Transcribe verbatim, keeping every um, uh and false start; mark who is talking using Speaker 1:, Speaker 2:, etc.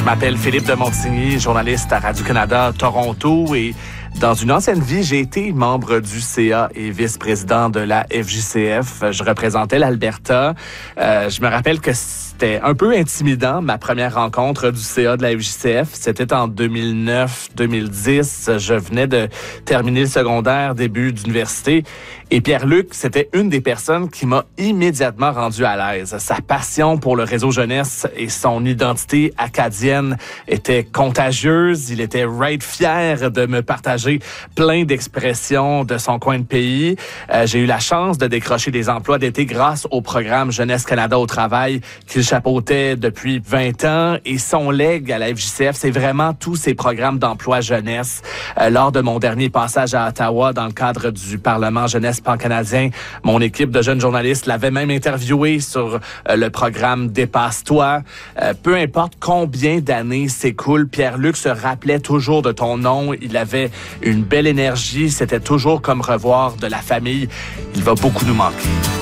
Speaker 1: Je m'appelle Philippe de Montigny, journaliste à Radio-Canada Toronto et dans une ancienne vie, j'ai été membre du C A et vice-président de la F J C F. Je représentais l'Alberta. Euh, je me rappelle que c'était un peu intimidant, ma première rencontre du C A de la F J C F. C'était en deux mille neuf deux mille dix. Je venais de terminer le secondaire, début d'université. Et Pierre-Luc, c'était une des personnes qui m'a immédiatement rendu à l'aise. Sa passion pour le réseau jeunesse et son identité acadienne étaient contagieuses. Il était right fier de me partager plein d'expressions de son coin de pays. Euh, j'ai eu la chance de décrocher des emplois d'été grâce au programme Jeunesse Canada au travail qu'il chapeautait depuis vingt ans. Et son legs à la F J C F, c'est vraiment tous ces programmes d'emploi jeunesse. Euh, lors de mon dernier passage à Ottawa dans le cadre du Parlement jeunesse pan-canadien, mon équipe de jeunes journalistes l'avait même interviewé sur euh, le programme Dépasse-toi. Euh, peu importe combien d'années s'écoulent, Pierre-Luc se rappelait toujours de ton nom. Il avait une belle énergie. C'était toujours comme revoir de la famille. Il va beaucoup nous manquer.